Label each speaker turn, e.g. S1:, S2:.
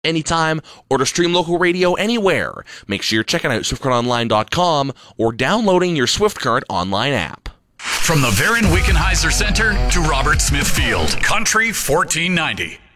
S1: anytime, or to stream local radio anywhere. Make sure you're checking out SwiftCurrentOnline.com or downloading your Swift Current online app.
S2: From the Varen Wickenheiser Center to Robert Smith Field, Country 1490.